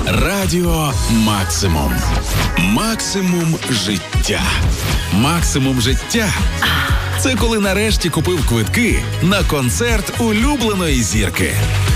Радіо Максимум. Максимум життя. Максимум життя – це коли нарешті купив квитки на концерт улюбленої зірки.